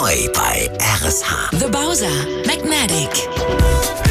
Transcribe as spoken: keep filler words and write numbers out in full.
Neu bei R S H. The Bowser, Magnetic.